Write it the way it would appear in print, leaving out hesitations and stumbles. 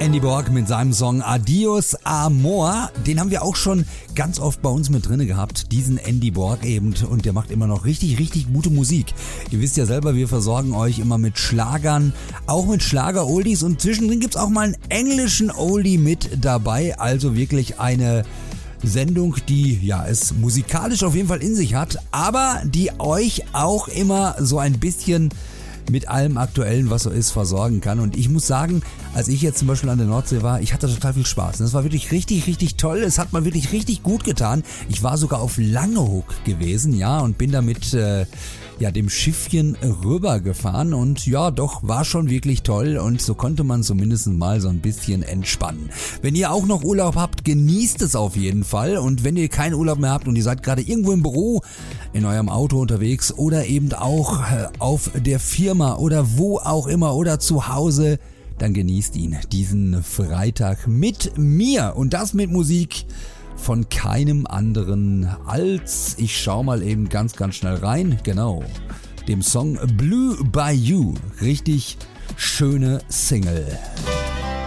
Andy Borg mit seinem Song Adios Amor. Den haben wir auch schon ganz oft bei uns mit drinne gehabt, diesen Andy Borg eben. Und der macht immer noch richtig, richtig gute Musik. Ihr wisst ja selber, wir versorgen euch immer mit Schlagern, auch mit Schlager-Oldies. Und zwischendrin gibt's auch mal einen englischen Oldie mit dabei. Also wirklich eine Sendung, die ja es musikalisch auf jeden Fall in sich hat, aber die euch auch immer so ein bisschen mit allem Aktuellen, was so ist, versorgen kann. Und ich muss sagen, als ich jetzt zum Beispiel an der Nordsee war, ich hatte total viel Spaß. Das war wirklich richtig, richtig toll. Es hat mal wirklich richtig gut getan. Ich war sogar auf Langeoog gewesen, ja, und bin damit dem Schiffchen rübergefahren und ja, doch, war schon wirklich toll und so konnte man zumindest mal so ein bisschen entspannen. Wenn ihr auch noch Urlaub habt, genießt es auf jeden Fall, und wenn ihr keinen Urlaub mehr habt und ihr seid gerade irgendwo im Büro, in eurem Auto unterwegs oder eben auch auf der Firma oder wo auch immer oder zu Hause, dann genießt ihn, diesen Freitag mit mir, und das mit Musik von keinem anderen als, ich schau mal eben ganz, ganz schnell rein, genau, dem Song Blue Bayou. Richtig schöne Single.